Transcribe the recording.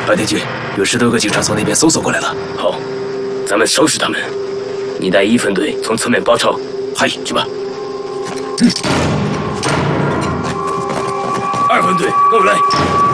白天君，有10多个警察从那边搜索过来了。 好，咱们收拾他们。你带1分队从侧面包抄。嗨，去吧。2分队，跟我来。